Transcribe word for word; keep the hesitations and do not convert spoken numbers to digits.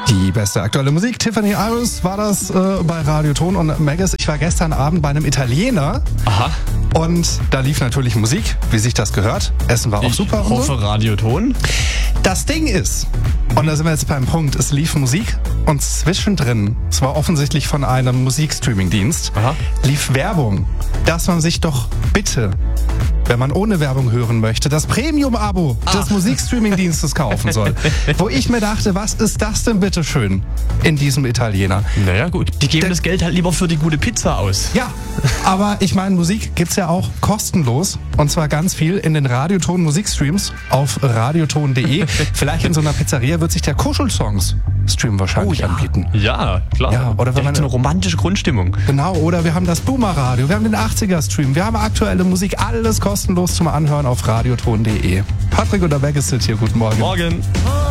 Die beste aktuelle Musik. Tiffany Iris war das äh, bei Radioton und Maggis. Ich war gestern Abend bei einem Italiener. Aha. Und da lief natürlich Musik, wie sich das gehört. Essen war auch Ich super. hoffe und so. Radioton. Das Ding ist, und da sind wir jetzt beim Punkt, es lief Musik und zwischendrin, es war offensichtlich von einem Musikstreaming-Dienst, Aha. lief Werbung, dass man sich doch bitte, wenn man ohne Werbung hören möchte, das Premium-Abo Ah. des Musikstreaming-Dienstes kaufen soll. Wo ich mir dachte, was ist das denn bitte schön in diesem Italiener? Naja gut, die geben Der- das Geld halt lieber für die gute Pizza aus. Ja, aber ich meine, Musik gibt's ja auch kostenlos. Und zwar ganz viel in den Radioton Musikstreams auf radioton punkt de. Vielleicht in so einer Pizzeria wird sich der Kuschelsongs-Stream wahrscheinlich anbieten. Ja, klar. Ja, oder wenn Direkt man- so eine romantische Grundstimmung. Genau, oder wir haben das Boomer-Radio, wir haben den achtziger-Stream, wir haben aktuelle Musik, alles kostenlos zum Anhören auf radioton punkt de. Patrick und der Maggis sind hier, guten Morgen. Morgen.